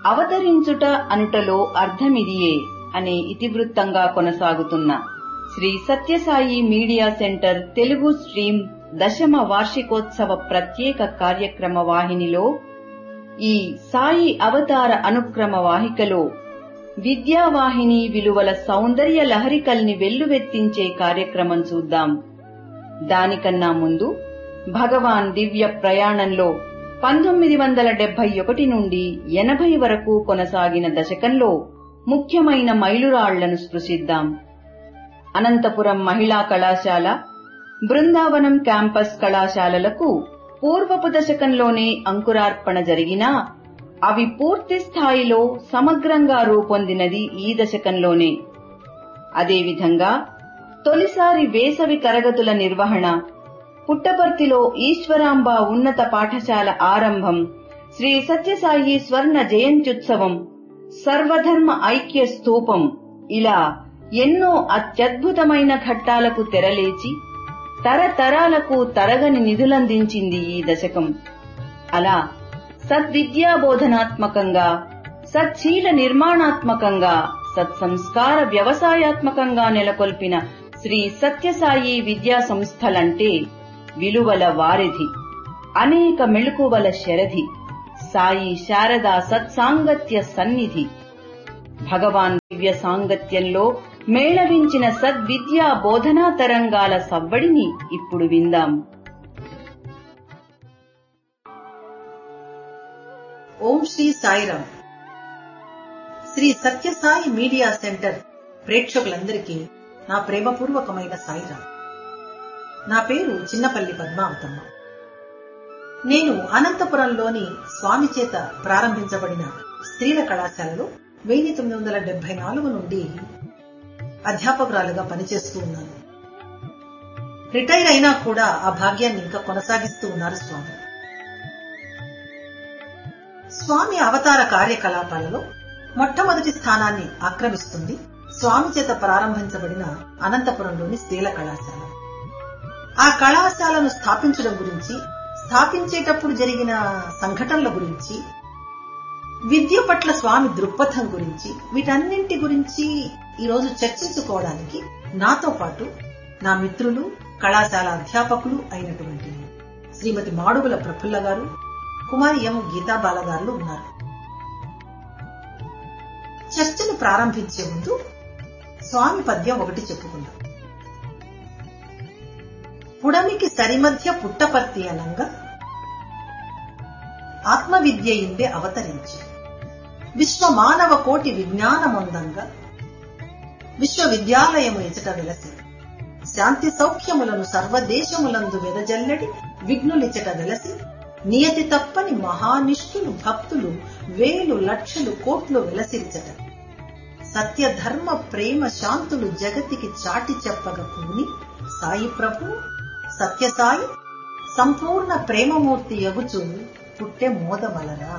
అవతరించుట అనుటలో అర్థమిదియే అనే ఇతివృత్తంగా కొనసాగుతున్న Shri Sathya Sai media centre Telugu stream 10వ వార్షికోత్సవ ప్రత్యేక కార్యక్రమ వాహినిలో ఈ సాయి అవతార అనుక్రమ వాహికలో విద్యావాహిని విలువల సౌందర్య లహరికల్ని వెల్లువెత్తించే కార్యక్రమం చూద్దాం. దానికన్నా ముందు భగవాన్ దివ్య ప్రయాణంలో 1971 నుండి 80 వరకు కొనసాగిన దశకంలో ముఖ్యమైన మైలురాళ్లను స్పృశిద్దాం. అనంతపురం మహిళా కళాశాల, బృందావనం క్యాంపస్ కళాశాలలకు పూర్వపు దశకంలోనే అంకురార్పణ జరిగినా అవి పూర్తి స్థాయిలో సమగ్రంగా రూపొందినది ఈ దశకంలోనే. అదేవిధంగా తొలిసారి వేసవి తరగతుల నిర్వహణ, పుట్టపర్తిలో ఈశ్వరాంబ ఉన్నత పాఠశాల ఆరంభం, శ్రీ సత్యసాయి స్వర్ణ జయంత్యుత్సవం, సర్వధర్మ ఐక్య స్తూపం, ఇలా ఎన్నో అత్యద్భుతమైన ఘట్టాలకు తెరలేచి తరతరాలకు తరగని నిధులందించింది ఈ దశకం. అలా సద్విద్యాబోధనాత్మకంగా, సచ్చీల నిర్మాణాత్మకంగా, సత్సంస్కార వ్యవసాయాత్మకంగా నెలకొల్పిన శ్రీ సత్యసాయి విద్యా సంస్థలంటే విలువల వారిధి, అనేక మెళుకువల శరధి, సాయి శారదా సత్సాంగత్య సన్నిధి. భగవాన్ దివ్య సాంగత్యంలో మేళవించిన సద్విద్యా బోధనా తరంగాల సవ్వడిని ఇప్పుడు విందాం. ఓం శ్రీ సాయిరామ్. శ్రీ సత్యసాయి మీడియా సెంటర్ ప్రేక్షకులందరికీ నా ప్రేమపూర్వకమైన సాయిరామ్. నా పేరు చిన్నపల్లి పద్మావతమ్మ. నేను అనంతపురంలోని స్వామి చేత ప్రారంభించబడిన స్త్రీల కళాశాలలో 1974 నుండి అధ్యాపకురాలుగా పనిచేస్తూ ఉన్నాను. రిటైర్ అయినా కూడా ఆ భాగ్యాన్ని ఇంకా కొనసాగిస్తూ ఉన్నారు స్వామి. స్వామి అవతార కార్యకలాపాలలో మొట్టమొదటి స్థానాన్ని ఆక్రమిస్తుంది స్వామి చేత ప్రారంభించబడిన అనంతపురంలోని స్త్రీల కళాశాల. ఆ కళాశాలను స్థాపించడం గురించి, స్థాపించేటప్పుడు జరిగిన సంఘటనల గురించి, విద్య పట్ల స్వామి దృక్పథం గురించి, వీటన్నింటి గురించి ఈరోజు చర్చించుకోవడానికి నాతో పాటు నా మిత్రులు, కళాశాల అధ్యాపకులు అయినటువంటి శ్రీమతి మాడుగుల ప్రఫుల్ల గారు, కుమారి ఎం గీతాబాల గారు ఉన్నారు. చర్చను ప్రారంభించే ముందు స్వామి పద్యం ఒకటి చెప్పుకుందాం. పుడమికి సరిమధ్య పుట్టపర్తి అనంగా ఆత్మవిద్య ఇందే అవతరించి, విశ్వమానవ కోటి విజ్ఞానమొందంగా విశ్వవిద్యాలయము ఎచట వెలసి, శాంతి సౌఖ్యములను సర్వదేశములందు వెదజల్లడి విఘ్నులిచట వెలసి, నియతి తప్పని మహానిష్ఠులు భక్తులు వేలు లక్షలు కోట్లు వెలసిరిచట, సత్యధర్మ ప్రేమ శాంతులు జగతికి చాటి చెప్పగ పూని సాయి ప్రభు సత్యసాయి సంపూర్ణ ప్రేమమూర్తి యగుచు పుట్టె మోదమలరా.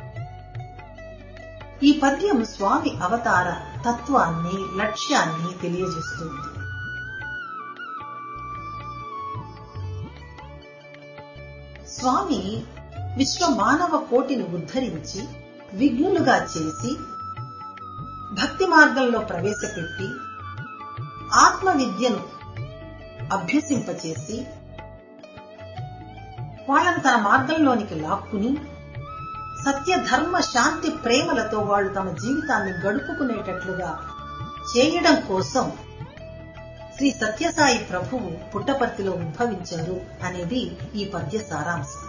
ఈ పద్యం స్వామి అవతార తత్వాన్ని, లక్ష్యాన్ని తెలియజేస్తుంది. స్వామి విశ్వ మానవ కోటిని ఉద్ధరించి, విఘ్నులుగా చేసి, భక్తి మార్గంలో ప్రవేశపెట్టి, ఆత్మ విద్యను అభ్యసింపచేసి, వాళ్ళను తన మార్గంలోనికి లాక్కుని, సత్యధర్మ శాంతి ప్రేమలతో వాళ్ళు తమ జీవితాన్ని గడుపుకునేటట్లుగా చేయడం కోసం శ్రీ సత్యసాయి ప్రభువు పుట్టపర్తిలో ఉద్భవించారు అనేది ఈ పద్య సారాంశం.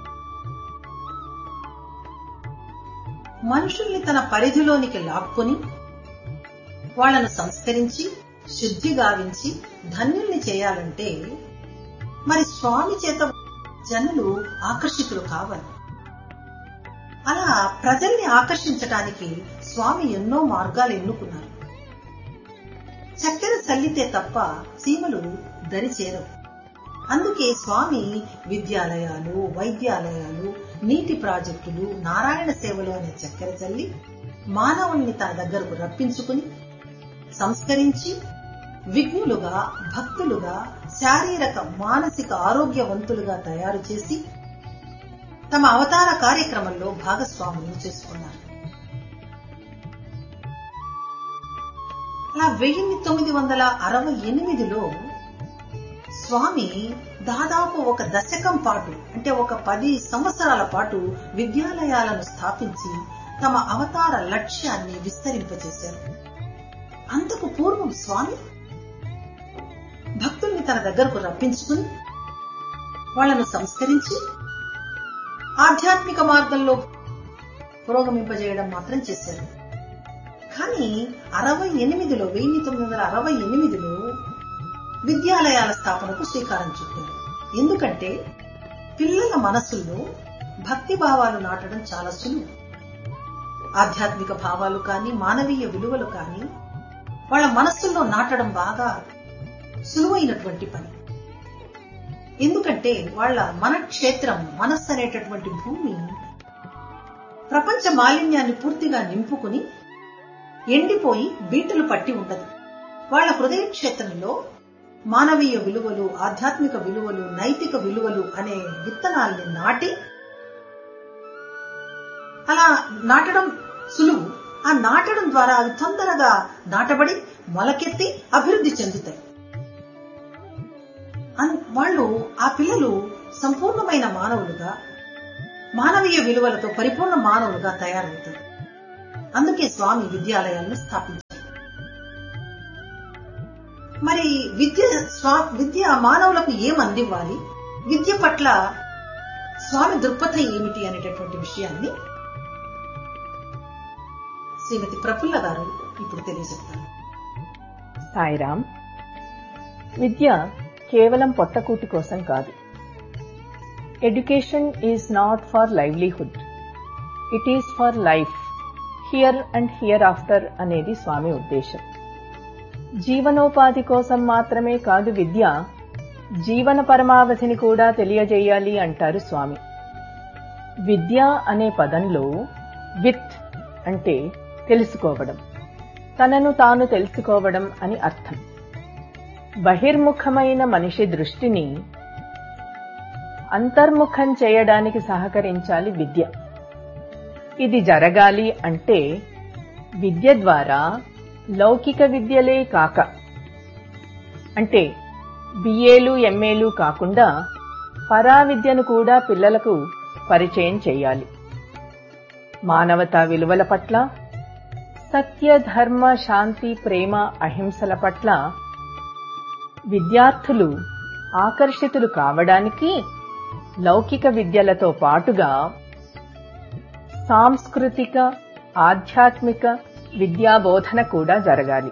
మనుషుల్ని తన పరిధిలోనికి లాక్కుని, వాళ్లను సంస్కరించి, శుద్ధి గావించి, ధన్యుల్ని చేయాలంటే మరి స్వామి చేత జనులు ఆకర్షితులు కావాలి. అలా ప్రజల్ని ఆకర్షించటానికి స్వామి ఎన్నో మార్గాలు ఎన్నుకున్నారు. చక్కెర చల్లితే తప్ప సీమలు దరి చేరవు. అందుకే స్వామి విద్యాలయాలు, వైద్యాలయాలు, నీటి ప్రాజెక్టులు, నారాయణ సేవలు అనే చక్కెర చల్లి మానవుల్ని తన దగ్గరకు రప్పించుకుని, సంస్కరించి, విఘ్నులుగా, భక్తులుగా, శారీరక మానసిక ఆరోగ్యవంతులుగా తయారు చేసి తమ అవతార కార్యక్రమంలో భాగస్వాములను చేసుకున్నారు. అలా 1968లో స్వామి దాదాపు ఒక దశకం పాటు, అంటే ఒక 10 సంవత్సరాల పాటు విద్యాలయాలను స్థాపించి తమ అవతార లక్ష్యాన్ని విస్తరింపచేశారు. అంతకు పూర్వం స్వామి భక్తుల్ని తన దగ్గరకు రప్పించుకుని వాళ్లను సంస్కరించి ఆధ్యాత్మిక మార్గంలో పురోగమింపజేయడం మాత్రం చేశారు. కానీ 1968లో విద్యాలయాల స్థాపనకు శ్రీకారం చుట్టారు. ఎందుకంటే పిల్లల మనసుల్లో భక్తి భావాలు నాటడం చాలా సులువు. ఆధ్యాత్మిక భావాలు కానీ మానవీయ విలువలు కానీ వాళ్ళ మనస్సుల్లో నాటడం బాగా సులువైనటువంటి పని. ఎందుకంటే వాళ్ళ మనక్షేత్రం, మనస్సు అనేటటువంటి భూమి ప్రపంచ మాలిన్యాన్ని పూర్తిగా నింపుకుని ఎండిపోయి బీటలు పట్టి ఉండదు. వాళ్ళ హృదయ క్షేత్రంలో మానవీయ విలువలు, ఆధ్యాత్మిక విలువలు, నైతిక విలువలు అనే విత్తనాల్ని నాటి, అలా నాటడం సులువు. ఆ నాటడం ద్వారా అవి తొందరగా నాటబడి మొలకెత్తి అభివృద్ధి చెందుతాయి. వాళ్ళు, ఆ పిల్లలు సంపూర్ణమైన మానవులుగా, మానవీయ విలువలతో పరిపూర్ణ మానవులుగా తయారవుతారు. అందుకే స్వామి విద్యాలయాలను స్థాపించారు. మరి విద్య మానవులకు ఏం అందివ్వాలి, విద్య పట్ల స్వామి దృక్పథం ఏమిటి అనేటటువంటి విషయాన్ని శ్రీమతి ప్రఫుల్ల గారు ఇప్పుడు తెలియజెప్తారు. సాయిరామ్. విద్య కేవలం పొట్టకూటి కోసం కాదు. Education is not for livelihood, it is for life, here and here after అనేది స్వామి ఉద్దేశం. జీవనోపాధి కోసం మాత్రమే కాదు విద్య, జీవన పరమావధిని కూడా తెలియజేయాలి అంటారు స్వామి. విద్య అనే పదంలో విత్ అంటే తెలుసుకోవడం, తనను తాను తెలుసుకోవడం అని అర్థం. బహిర్ముఖమైన మనిషి దృష్టిని అంతర్ముఖం చేయడానికి సహకరించాలి విద్య. ఇది జరగాలి అంటే విద్య ద్వారా లౌకిక విద్యలే కాక, అంటే బిఏలు ఎంఏలు కాకుండా పరావిద్యను కూడా పిల్లలకు పరిచయం చేయాలి. మానవతా విలువల పట్ల, సత్య ధర్మ శాంతి ప్రేమ అహింసల పట్ల విద్యార్థులు ఆకర్షితులు కావడానికి లౌకిక విద్యలతో పాటుగా సాంస్కృతిక, ఆధ్యాత్మిక విద్యాబోధన కూడా జరగాలి.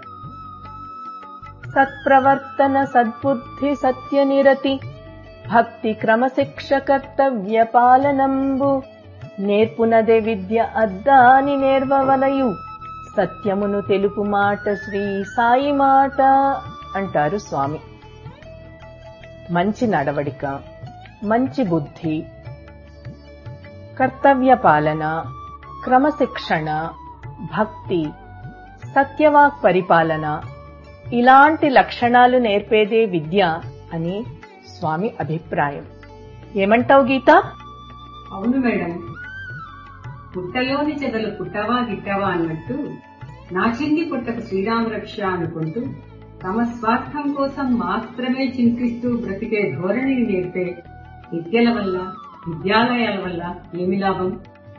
సత్ప్రవర్తన, సద్బుద్ధి, సత్యనిరతి, భక్తి క్రమశిక్ష కర్తవ్య పాలనంబు నేర్పునదే విద్య అద్దాని నేర్వవలయు, సత్యమును తెలుపు మాట శ్రీ సాయి మాట అంటారు స్వామి. మంచి నడవడిక, మంచి బుద్ధి, కర్తవ్య పాలన, క్రమశిక్షణ, భక్తి, సత్యవాక్ పరిపాలన, ఇలాంటి లక్షణాలు నేర్పేదే విద్య అని స్వామి అభిప్రాయం. ఏమంటావు గీత? అవును మేడం. పుట్టలోని చెదలు పుట్టవా గిట్టవా అన్నట్టు నా చిన్ని పుట్టకు శ్రీరామరక్ష అనుకుంటూ తమ స్వార్థం కోసం మాత్రమే చింతిస్తూ బ్రతికే ధోరణిని నేర్పే విద్యల వల్ల, విద్యాలయాల వల్ల ఏమి లాభం?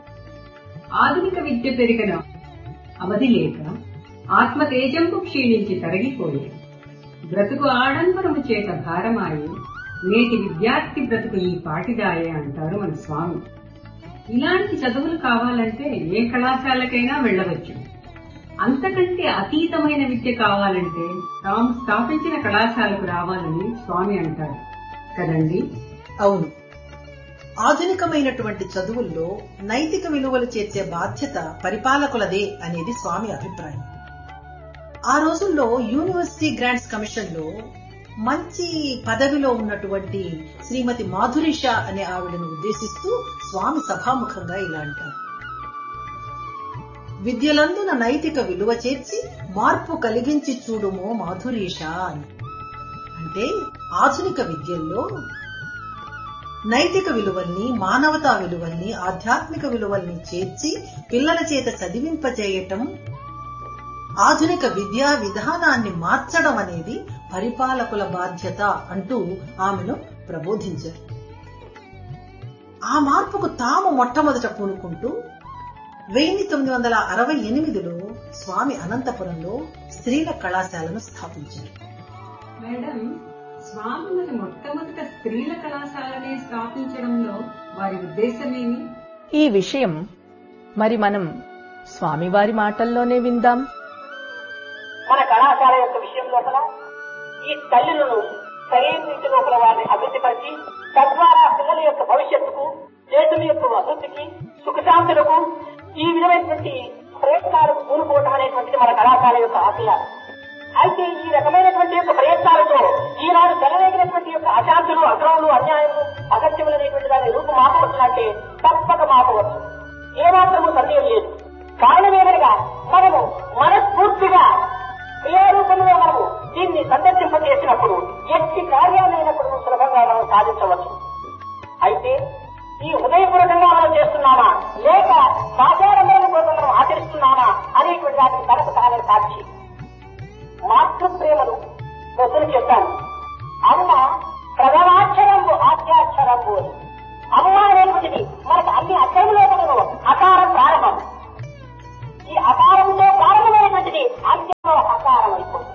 ఆధునిక విద్య పెరిగిన అవధి లేక ఆత్మతేజంపు క్షీణించి తరిగిపోయే బ్రతుకు ఆడంబరము చేత భారమాయి నేటి విద్యార్థి బ్రతుకు ఈ పాటిదాయే అంటారు మన స్వామి. ఇలాంటి చదువులు కావాలంటే ఏ కళాశాలకైనా వెళ్లవచ్చు. అంతకంటే అతీతమైన విద్య కావాలంటే తాము స్థాపించిన కళాశాలకు రావాలని స్వామి అంటారు కదండి? అవును. ఆధునికమైనటువంటి చదువుల్లో నైతిక విలువలు చేర్చే బాధ్యత పరిపాలకులదే అనేది స్వామి అభిప్రాయం. ఆ రోజుల్లో యూనివర్సిటీ గ్రాంట్స్ కమిషన్ లో మంచి పదవిలో ఉన్నటువంటి శ్రీమతి మాధురిషా అనే ఆవిడను ఉద్దేశిస్తూ స్వామి సభాముఖంగా ఇలా అంటారు: విద్యలందున నైతిక విలువ చేర్చి మార్పు కలిగించి చూడుమో మాధురీషా అని. అంటే ఆధునిక విద్యల్లో నైతిక విలువల్ని, మానవతా విలువల్ని, ఆధ్యాత్మిక విలువల్ని చేర్చి పిల్లల చేత చదివింపజేయటం ఆధునిక విద్యా విధానాన్ని మార్చడం అనేది పరిపాలకుల బాధ్యత అంటూ ఆమెను ప్రబోధించారు. ఆ మార్పుకు తాము మొట్టమొదట పూనుకుంటూ 1968లో స్వామి అనంతపురంలో స్త్రీల కళాశాలను స్థాపించారు. మేడం, స్వామి మరి మొట్టమొదట స్త్రీల కళాశాలని స్థాపించడంలో వారి ఉద్దేశమేమి? ఈ విషయం మరి మనం స్వామివారి మాటల్లోనే విందాం. మన కళాశాల యొక్క విషయం లోపల ఈ తల్లులను సరైన రీతి లోపల వారిని అభివృద్ధిపరిచి తద్వారా పిల్లల యొక్క భవిష్యత్తుకు, దేశం యొక్క అభివృద్ధికి, సుఖశాంతులకు ఈ విధమైనటువంటి ప్రయత్నాలకు పూనుకోవటం అనేటువంటిది మన కళాశాల యొక్క ఆశయాలు. అయితే ఈ రకమైనటువంటి యొక్క ప్రయత్నాలతో ఈనాడు తెలవేగినటువంటి యొక్క అశాంతులు, అక్రమాలు, అన్యాయము, అసత్యములు అనేటువంటి దాని రూపు మాపవచ్చునంటే తప్పక మాపవచ్చు, ఏమాత్రము సందేహం లేదు. కారణమేనగా మనము మనస్ఫూర్తిగా క్రియారూపంలో మనము దీన్ని సందర్శింపజేసినప్పుడు ఎట్టి కార్యాలైనప్పుడు సులభంగా మనం సాధించవచ్చు. అయితే ఈ హృదయపూర్వకంగా మనం చేస్తున్నామా లేక ఆచారంలో కోసం మనం ఆచరిస్తున్నామా అనేటువంటి వాటిని తనకు తానే సాక్షి. మాతృప్రేమను ప్రజలు చెప్పాను. అమ్మ ప్రథమాక్షరంబు ఆద్యాక్షరంబు అని. అమ్మ అనేటువంటిది మనకు అన్ని అక్షరములో అకారం ప్రారంభం. ఈ అకారంతో ప్రారంభమైనటువంటిది అంత్యంలో అకారం అయిపోతుంది.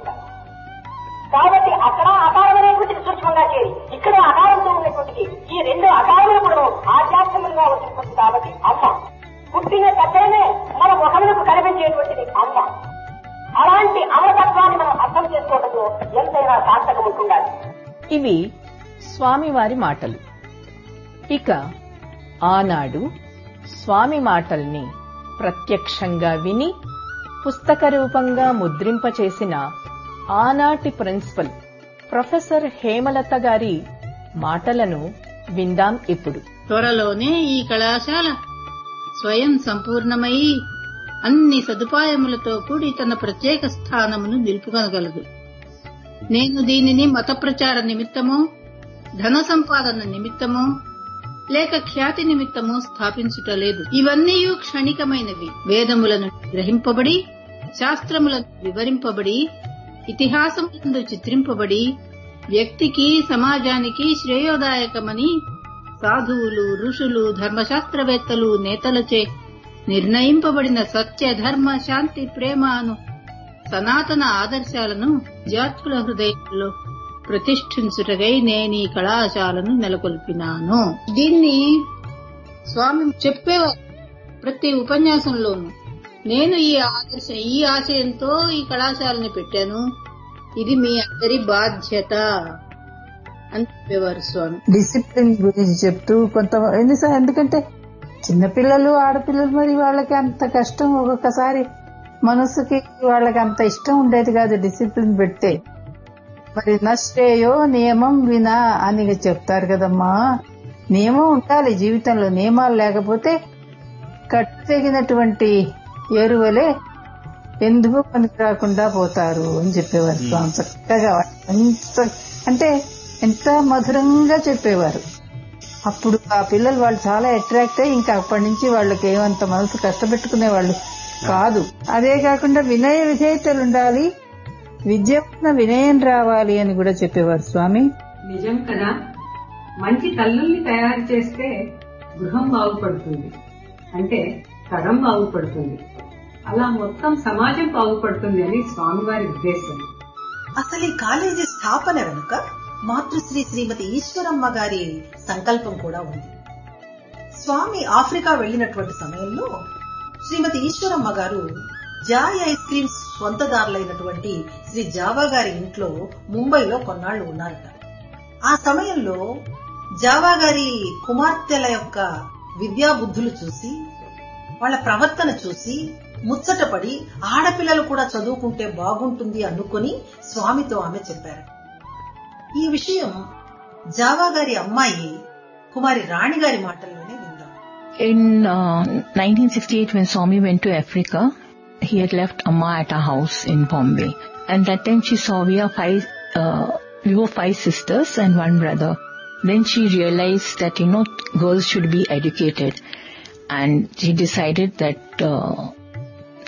కాబట్టి అక్కడ అకారం అనేటువంటిది సూక్ష్మంగా చేరి ఇక్కడ అకారంతో ఉన్నటువంటిది ఈ రెండు అకారములు కూడా ఆధ్యాత్మికంగా వచ్చినటువంటి కాబట్టి అమ్మ పుట్టిన దగ్గరనే మన ముఖములకు కనిపించేటువంటిది అమ్మ. అలాంటి అమరతత్వాన్ని మనం అర్థం చేసుకోవడంలో ఎంతైనా సార్థకం ఉంటుండాలి. ఇవి స్వామివారి మాటలు. ఇక ఆనాడు స్వామి మాటల్ని ప్రత్యక్షంగా విని పుస్తక రూపంగా ముద్రింపచేసిన ఆనాటి ప్రిన్సిపల్ ప్రొఫెసర్ హేమలత గారి మాటలను విందాం ఇప్పుడు. త్వరలోనే ఈ కళాశాల స్వయం సంపూర్ణమై అన్ని సదుపాయములతో కూడి తన ప్రత్యేక స్థానమును నిలుపుకొనగలదు. నేను దీనిని మత ప్రచార నిమిత్తమో, ధన సంపాదన నిమిత్తమో, లేక ఖ్యాతి నిమిత్తమో స్థాపించుటలేదు. ఇవన్నీ క్షణికమైనవి. వేదములను గ్రహింపబడి, శాస్త్రములను వివరింపబడి, ఇతిహాసములందు చిత్రింపబడి, వ్యక్తికి సమాజానికి శ్రేయోదాయకమని సాధువులు, ఋషులు, ధర్మశాస్త్రవేత్తలు, నేతలచే నిర్ణయింపబడిన సత్య, ధర్మ, శాంతి, ప్రేమ అను సనాతన ఆదర్శాలను విద్యార్థుల హృదయంలో ప్రతిష్ఠించుటకై నేను ఈ కళాశాలను నెలకొల్పినాను. దీన్ని స్వామి చెప్పేవారు ప్రతి ఉపన్యాసంలోనూ. నేను ఈ ఆశయంతో ఈ కళాశాలని పెట్టాను, ఇది మీ అందరి బాధ్యత అని చెప్పేవారు స్వామి. డిసిప్లిన్ గురించి చెప్తూ ఎందుకంటే చిన్నపిల్లలు, ఆడపిల్లలు, మరి వాళ్ళకి అంత కష్టం, ఒక్కొక్కసారి మనసుకి వాళ్ళకి అంత ఇష్టం ఉండేది కాదు డిసిప్లిన్ పెడితే. మరి నష్టేయో నియమం వినా అని చెప్తారు కదమ్మా. నియమం ఉండాలి జీవితంలో. నియమాలు లేకపోతే కట్టు తెగినటువంటి ఎరువలే ఎందుకు పనికి రాకుండా పోతారు అని చెప్పేవారు స్వామి. చక్కగా ఎంత మధురంగా చెప్పేవారు. అప్పుడు ఆ పిల్లలు వాళ్ళు చాలా అట్రాక్ట్ అయ్యి ఇంకా అప్పటి నుంచి వాళ్ళకి ఏమంత మనసు కష్టపెట్టుకునే వాళ్ళు కాదు. అదే కాకుండా వినయ విధేయతలు ఉండాలి, విద్య వినయం రావాలి అని కూడా చెప్పేవారు స్వామి. నిజం కదా. మంచి తల్లుల్ని తయారు చేస్తే గృహం బాగుపడుతుంది, అంటే తరం బాగుపడుతుంది, అలా మొత్తం సమాజం బాగుపడుతుంది అని స్వామివారి ఉద్దేశం. అసలు ఈ కాలేజీ స్థాపన వెనుక మాతృశ్రీ శ్రీమతి ఈశ్వరమ్మ గారి సంకల్పం కూడా ఉంది. స్వామి ఆఫ్రికా వెళ్లినటువంటి సమయంలో శ్రీమతి ఈశ్వరమ్మ గారు Joy ice creams స్వంతదారులైనటువంటి Shri Java గారి ఇంట్లో ముంబైలో కొన్నాళ్లు ఉన్నారట. ఆ సమయంలో జావా గారి కుమార్తెల యొక్క విద్యాబుద్ధులు చూసి, వాళ్ళ ప్రవర్తన చూసి ముచ్చటపడి ఆడపిల్లలు కూడా చదువుకుంటే బాగుంటుంది అనుకుని స్వామితో ఆమె చెప్పారు. ఈ విషయం జావా గారి అమ్మాయి కుమారి రాణి గారి మాటల్లోనే విందాం. In 1968, when Swami went to Africa, he had left Amma at our house in Bombay. And that time she saw we were 5 sisters and 1 brother. Then she realized that, girls should be educated. And she decided that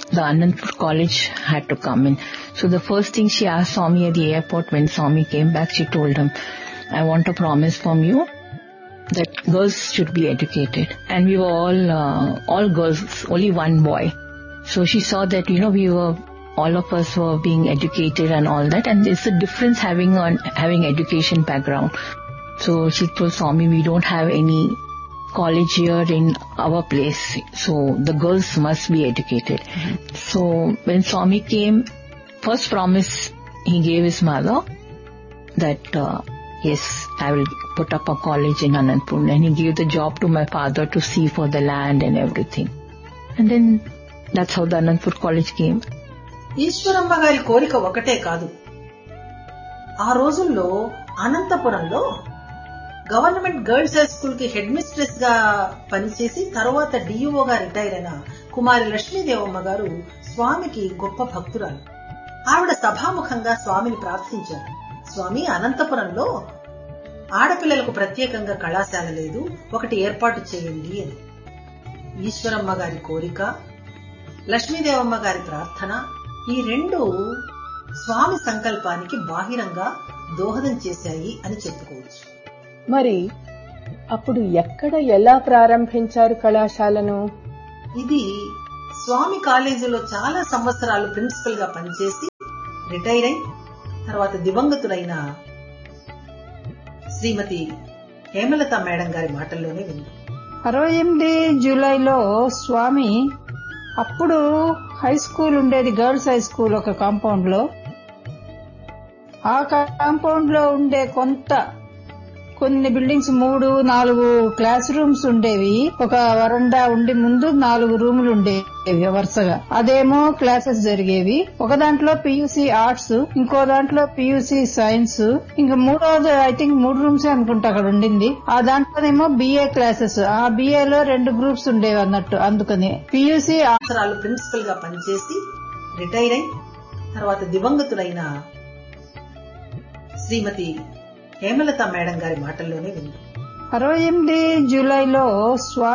the Anandpur College had to come in. So the first thing she asked Swami at the airport when Swami came back, she told him, I want a promise from you that girls should be educated. And we were all girls, only one boy. So she saw that, all of us were being educated and all that. And it's a difference having education background. So she told Swami, we don't have any college here in our place, so the girls must be educated. So when Swami came, first promise he gave his mother that yes, I will put up a college in Anandpur, and he gave the job to my father to see for the land and everything. And then that's how the Anandpur College came. Eshwaramma గారి కోరిక ఒకటే కాదు. ఆ రోజుల్లో అనంతపురంలో government girls high school కి head mistress గా పనిచేసి తర్వాత డిఇఓ గా రిటైర్ అయిన కుమారి లక్ష్మీదేవమ్మ గారు స్వామికి గొప్ప భక్తురాలు. ఆవిడ సభాముఖంగా స్వామిని ప్రార్థించారు, స్వామి, అనంతపురంలో ఆడపిల్లలకు ప్రత్యేకంగా కళాశాల లేదు, ఒకటి ఏర్పాటు చేయండి అని. ఈశ్వరమ్మ గారి కోరిక, లక్ష్మీదేవమ్మ గారి ప్రార్థన, ఈ రెండు స్వామి సంకల్పానికి బాహిరంగా దోహదం చేశాయి అని చెప్పుకోవచ్చు. మరి అప్పుడు ఎక్కడ ఎలా ప్రారంభించారు కళాశాలను? ఇది స్వామి కాలేజీలో చాలా సంవత్సరాలు ప్రిన్సిపల్ గా పనిచేసి రిటైర్ అయి తర్వాత దివంగతులైన శ్రీమతి హేమలత మేడం గారి మాటల్లోనే వింది. 68 జూలైలో స్వామి, అప్పుడు హై స్కూల్ ఉండేది, గర్ల్స్ హై స్కూల్ ఒక కాంపౌండ్ లో. ఆ కాంపౌండ్ లో ఉండే కొన్ని బిల్డింగ్స్ 3-4 క్లాస్ రూమ్స్ ఉండేవి. ఒక వరండా ఉండి ముందు 4 రూములు ఉండేవి వరుసగా. అదేమో క్లాసెస్ జరిగేవి. ఒక దాంట్లో పియూసీ ఆర్ట్స్, ఇంకో దాంట్లో పియూసీ సైన్స్, ఇంకా మూడోది ఐ థింక్ 3 రూమ్స్ అనుకుంటా అక్కడ ఉండింది. ఆ దాంట్లోనేమో బిఏ క్లాసెస్. ఆ బిఏలో 2 గ్రూప్స్ ఉండేవి అన్నట్టు. అందుకని పియూసీ సంవత్సరాలు ప్రిన్సిపల్ గా పనిచేసి రిటైర్ అయి తర్వాత దివంగతులైన శ్రీమతి హేమలత మేడం గారి మాటల్లోనే వింది. 68 జూలైలో